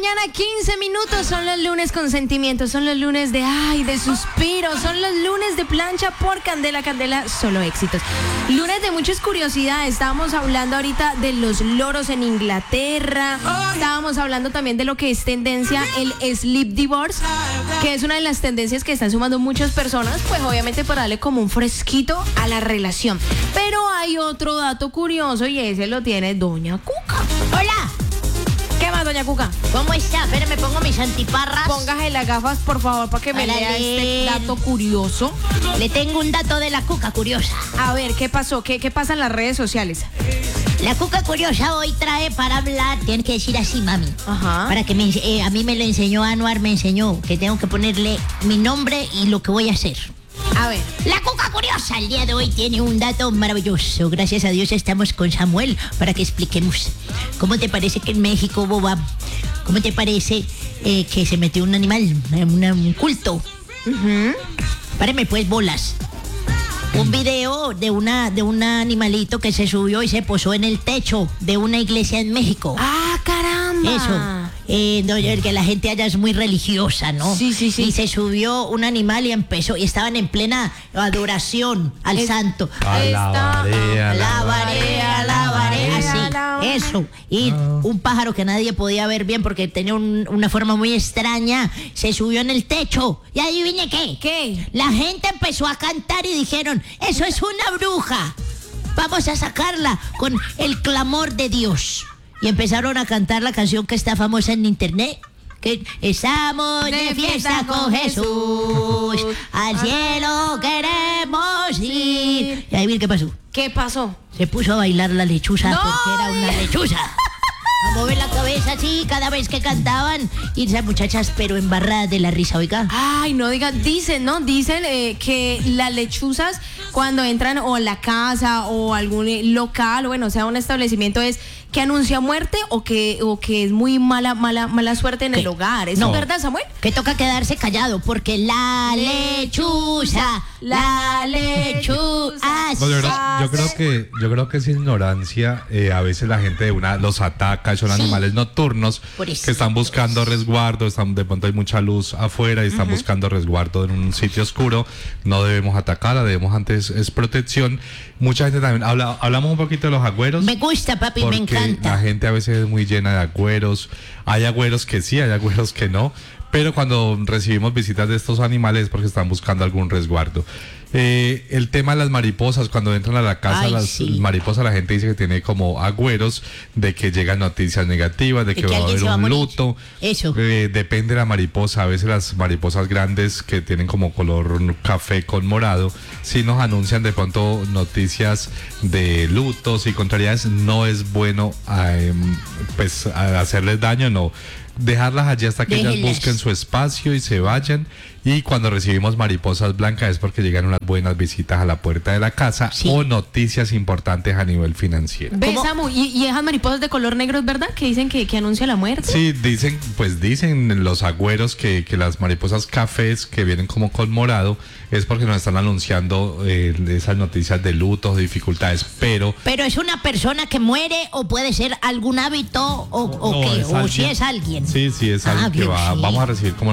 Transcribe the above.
mañana, 15 minutos. Son los lunes con sentimientos, son los lunes de suspiros, son los lunes de plancha por Candela, solo éxitos. Lunes de muchas curiosidades. Estábamos hablando ahorita de los loros en Inglaterra. Estábamos hablando también de lo que es tendencia, el sleep divorce, que es una de las tendencias que están sumando muchas personas, pues obviamente para darle como un fresquito a la relación. Pero hay otro dato curioso y ese lo tiene Doña Cuca. ¡Hola! ¿Qué más, Doña Cuca? ¿Cómo está? Espera, me pongo mis antiparras. Póngase las gafas, por favor, para que me lea este dato curioso. Le tengo un dato de la Cuca Curiosa. A ver, ¿qué pasó? ¿Qué pasa en las redes sociales? La Cuca Curiosa hoy trae para hablar, tienes que decir así, mami. Ajá. Para que a mí me lo enseñó Anuar, me enseñó que tengo que ponerle mi nombre y lo que voy a hacer. A ver. La Cuca Curiosa el día de hoy tiene un dato maravilloso. Gracias a Dios estamos con Samuel para que expliquemos. ¿Cómo te parece que en México, boba, cómo te parece que se metió un animal, un culto? Páreme pues, bolas. Un video de un animalito que se subió y se posó en el techo de una iglesia en México. ¡Ah, caramba! Eso. Que la gente allá es muy religiosa, ¿no? Sí. Y se subió un animal y empezó, y estaban en plena adoración al santo. Alabaré, Así, eso. Y un pájaro que nadie podía ver bien porque tenía una forma muy extraña, se subió en el techo. Y adivine qué. ¿Qué? La gente empezó a cantar y dijeron, eso es una bruja. Vamos a sacarla con el clamor de Dios. Y empezaron a cantar la canción que está famosa en internet, que estamos de fiesta con Jesús, al cielo queremos ir. Y ahí miren qué pasó. ¿Qué pasó? Se puso a bailar la lechuza, ¡No! porque era una lechuza. A mover la cabeza así cada vez que cantaban. Y esas muchachas, pero embarradas de la risa, oiga. Ay, no digan, dicen que las lechuzas cuando entran o a la casa o algún local, o bueno, sea un establecimiento, es que anuncia muerte o que es muy mala suerte en el hogar. ¿Es verdad, Samuel? Que toca quedarse callado porque la lechuza. No, yo creo que es ignorancia. A veces la gente los ataca, son animales nocturnos que están buscando resguardo, de pronto hay mucha luz afuera y están buscando resguardo en un sitio oscuro. No debemos atacarla, debemos antes es protección. Mucha gente también hablamos un poquito de los agüeros. Me gusta, papi, me encanta. La gente a veces es muy llena de agüeros. Hay agüeros que sí, hay agüeros que no. Pero cuando recibimos visitas de estos animales es porque están buscando algún resguardo. El tema de las mariposas, cuando entran a la casa, mariposas, la gente dice que tiene como agüeros de que llegan noticias negativas, de que va a haber un luto. Eso. Depende de la mariposa. A veces las mariposas grandes que tienen como color café con morado, sí nos anuncian de pronto noticias de lutos y contrariedades. No es bueno hacerles daño, no. Dejarlas allí hasta que ellas busquen su espacio y se vayan. Y cuando recibimos mariposas blancas es porque llegan unas buenas visitas a la puerta de la casa o noticias importantes a nivel financiero. ¿Ves, Samu? ¿Y esas mariposas de color negro es verdad? ¿Que dicen que anuncia la muerte? Sí, dicen los agüeros que las mariposas cafés que vienen como con morado es porque nos están anunciando esas noticias de lutos, de dificultades, pero es una persona que muere o puede ser algún hábito o qué, o si es alguien. Sí, es alguien que vamos a recibir como